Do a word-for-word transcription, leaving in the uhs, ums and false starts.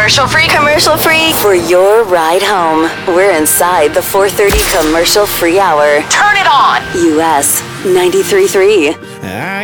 Commercial free, commercial free. For your ride home, we're inside the four thirty commercial free hour. Turn it on. U S ninety-three point three.